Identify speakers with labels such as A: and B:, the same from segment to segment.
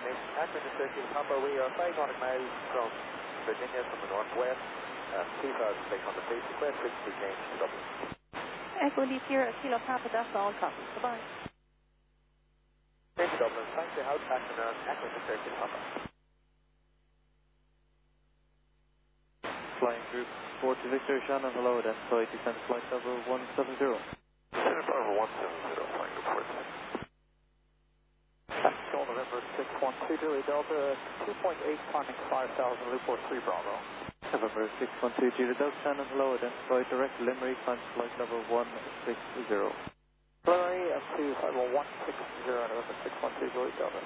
A: information. Accurate to Turkey, Papa, we are 500 miles from Virginia from the northwest, 2,600 feet, request 60 change to Dublin.
B: Echo India Sierra, Kilo Papa, that's all copy. Goodbye.
A: Change to Dublin, thanks to House Action and accurate to Turkey, Papa.
C: Flying group 40 Victor, Shannon, hello, identify descent flight level 170.
A: Descent level 170, flying group 40.
D: Actual November 612 Julie Delta, 2.8 climbing 5,000, loop 43 Bravo.
C: November 612 Julie Delta, Shannon, hello, identify direct Limerick, climb to flight level 160.
D: Preliminary up to flight level 160, November 612 Julie Delta.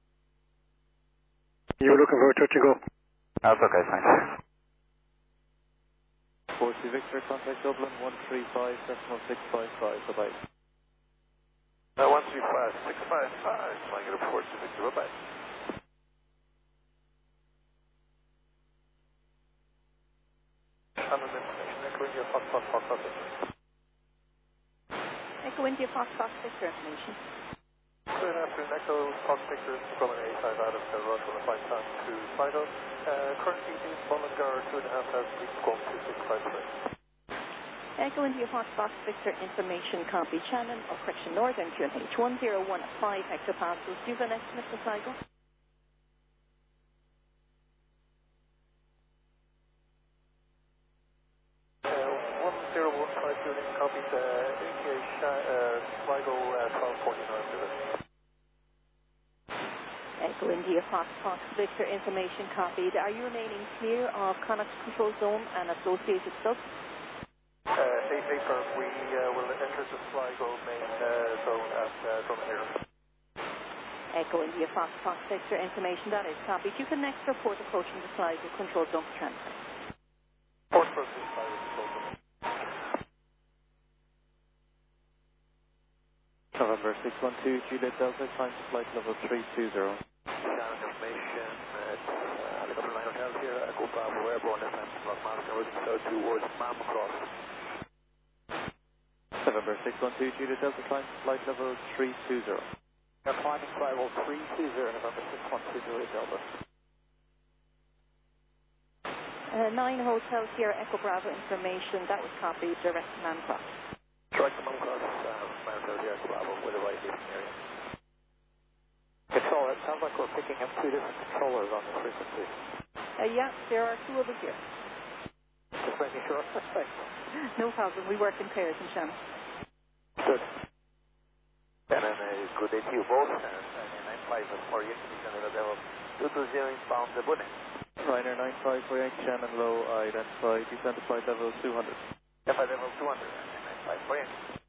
E: You were looking for a touch and go?
A: That's okay, thanks.
C: 40 Victor, contact Dublin, 135, decimal 655, bye-bye.
A: 135, 655, flying at a 40 Victor, bye-bye. Shannon information, Echo India, Fox,
B: Echo India Fox Victor information.
A: Good afternoon, Echo Fox Victor, Grumman 85 out of Roger on the flight time to Sligo. Currently in Mullingar, 2,500 feet, Squawk 2653.
B: Echo India Fox Victor information copy. Shannon, or correction, Northern QNH 101 at 5 hectopascals. Do you have an estimate for Sligo?
A: 1015 unit copies, ATA Sligo 1249.
B: Echo India Fox Victor information copied. Are you remaining clear of Connacht Control Zone and associated subs?
A: Firm, we will enter the Sligo main zone at Drummond.
B: Echo India Fox Victor information, that is copied. You can next report approaching the Sligo Control Zone for transfer.
A: Port approaching Sligo Control Zone.
C: November 612 Juliet Delta, climb to flight level 320.
A: Shannon information at Helicopter Line Hotel here, Echo Bravo Airborne, FM from Lockmaster, moving south towards Malmacross.
C: November 612 Juliet Delta, climb to flight level 320.
D: We're climbing flight level 320, November 612 Julie Delta.
B: 9 Hotel Sierra Echo Bravo information, that was copied, direct to Malmacross.
A: Direct to Malmacross, Hotel here, Echo Bravo, with a right listening area.
D: Control, it sounds like we're picking up two different controllers on the frequency.
B: Yeah, there are two of us here.
D: Just making sure. Thanks.
B: No problem, we work in pairs in Shannon.
D: Good.
A: And then good day to you both. And 95 for you, level 220 inbound the Bunny.
C: Ryanair 95 for Yankee Shannon, low, identify descent to flight level 200.
A: Flight level 200, and 95 for Yankee.